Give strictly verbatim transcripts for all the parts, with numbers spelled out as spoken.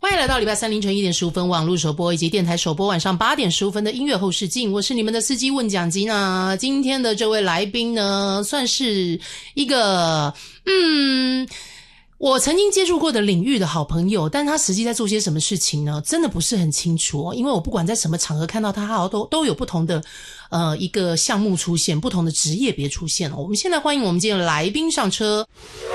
欢迎来到礼拜三凌晨一点十五分网络首播以及电台首播晚上八点十五分的音乐后视镜，我是你们的司机问讲机呢。今天的这位来宾呢，算是一个嗯我曾经接触过的领域的好朋友，但他实际在做些什么事情呢，真的不是很清楚哦。因为我不管在什么场合看到他，他好像都都有不同的呃一个项目出现，不同的职业别出现哦。我们现在欢迎我们今天的来宾上车。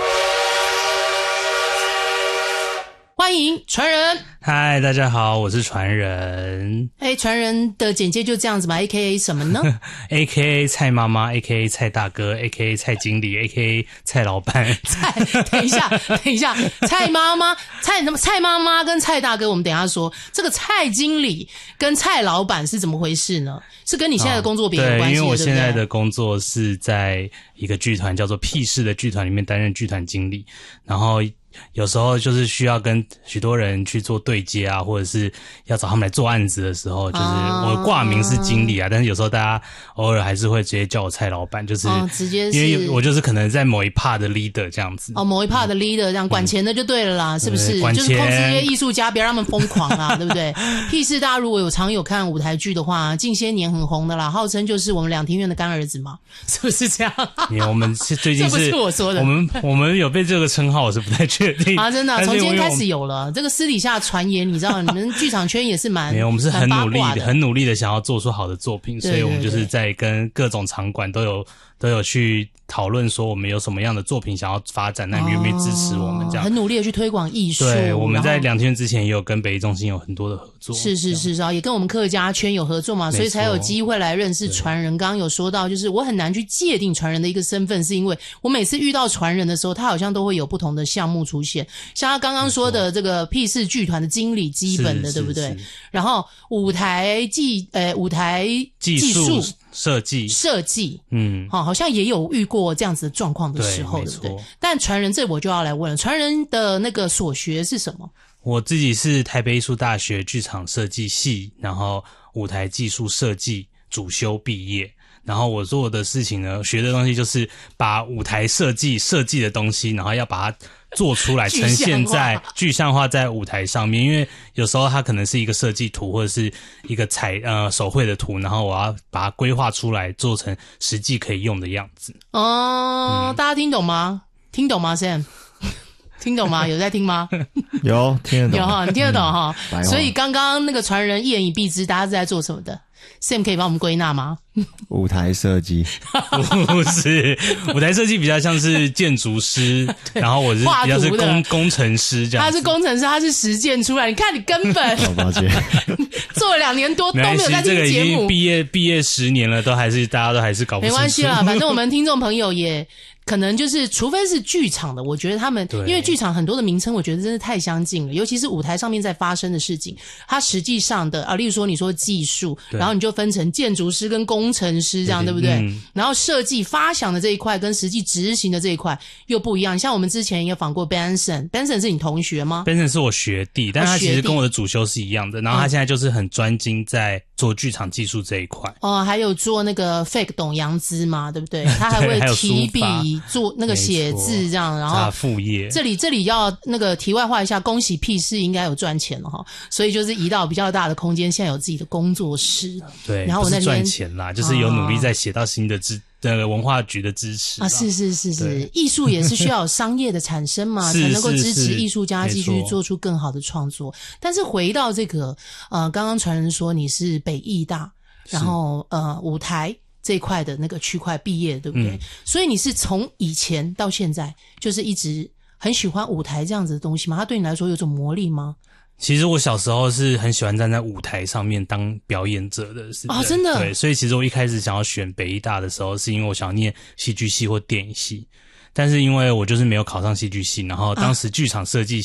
欢迎传人。 嗨，大家好，我是传人。 哎，传人的简介就这样子嘛 A K A 什么呢 ？A K A 蔡妈妈 A K A 蔡大哥 A K A 蔡经理 A K A 蔡老板。 蔡，等一下，等一下，蔡妈妈、蔡什么？蔡妈妈跟蔡大哥，我们等一下说。这个蔡经理跟蔡老板是怎么回事呢？是跟你现在的工作别有关系的、哦、对， 因为我现在对的工作是在一个剧团叫做屁事的剧团里面担任剧团经理，然后有时候就是需要跟许多人去做对接啊，或者是要找他们来做案子的时候，就是我的挂名是经理啊，但是有时候大家偶尔还是会直接叫我蔡老板，就是直接是因为我就是可能在某一 part 的 leader 这样子。 哦，某一 part 的 leader 这样管钱的就对了啦，嗯、是不是？管钱就是控制这些艺术家，别让他们疯狂啊，对不对？屁事，大家如果有常有看舞台剧的话，近些年很红的啦，号称就是我们两厅院的干儿子嘛，是不是这样？ 我们最近是， 这不是我说的， 我们我们有被这个称号，我是不太确定啊，真的、啊。从今天开始有了这个私底下传言，你知道，你们剧场圈也是蛮没有，我们是很努力的， 很努力的想要做出好的作品， 对对对， 所以我们就是在跟各种场馆都有都有去讨论说我们有什么样的作品想要发展，那你愿不愿意支持我们这样？ 很努力的去推广艺术。 对，我们在两天之前也有跟北艺中心有很多的合作， 是是是啊，也跟我们客家圈有合作嘛，所以才有机会来认识传人。刚刚有说到，就是我很难去界定传人的一个身份，是因为我每次遇到传人的时候，他好像都会有不同的项目出现，像他刚刚说的这个屁事剧团的经理，基本的对不对？然后舞台技呃舞台技术设计设计， 嗯， 好、哦，好像也有遇过这样子的状况的时候， 对, 对不对？但传人这我就要来问了，传人的那个所学是什么？ 我自己是台北艺术大学剧场设计系，然后舞台技术设计主修毕业。然后我做的事情呢，学的东西就是把舞台设计设计的东西，然后要把它做出来，呈现在具象化在舞台上面。因为有时候它可能是一个设计图，或者是一个彩呃手绘的图，然后我要把它规划出来，做成实际可以用的样子。 哦、嗯，大家听懂吗？听懂吗 ，Sam？ 听懂吗？有在听吗？ 有听得懂， 有哈，你听得懂哈、 嗯。 所以刚刚那个传人一言以蔽之，大家是在做什么的？Sam 可以帮我们归纳吗？ 舞台设计不是，舞台设计比较像是建筑师，然后我是比较是工工程师这样。 他是工程师，他是实践出来。你看你根本， 好抱歉， 做了两年多都没有在听节目。 这个已经毕业毕业十年了，都还是大家都还是搞不清楚。 没关系啦，反正我们听众朋友也。可能就是，除非是剧场的，我觉得他们，因为剧场很多的名称，我觉得真是太相近了，尤其是舞台上面在发生的事情，它实际上的啊，例如说你说技术，然后你就分成建筑师跟工程师这样， 对, 对不对、嗯？然后设计发想的这一块跟实际执行的这一块又不一样。像我们之前也访过 Benson，Benson 是你同学吗 ？Benson 是我学弟，但他其实跟我的主修是一样的，然后他现在就是很专精在做剧场技术这一块。 哦，还有做那个 fake 董阳姿嘛，对不对？他还会提笔。做那个写字这样，然后副业。这里这里要那个题外话一下，恭喜屁事应该有赚钱了哈，所以就是移到比较大的空间，现在有自己的工作室。 对， 然后我那边不是赚钱啦，就是有努力在写到新的支那个文化局的支持啊，是是是是，艺术也是需要有商业的产生嘛，才能够支持艺术家继续做出更好的创作。但是回到这个呃，刚刚传人说你是北艺大，然后呃舞台。这一块的那个区块毕业，对不对、嗯？所以你是从以前到现在，就是一直很喜欢舞台这样子的东西吗？它对你来说有种魔力吗？ 其实我小时候是很喜欢站在舞台上面当表演者的，是哦，真的。 对，所以其实我一开始想要选北艺大的时候，是因为我想要念戏剧系或电影系，但是因为我就是没有考上戏剧系，然后当时剧场设计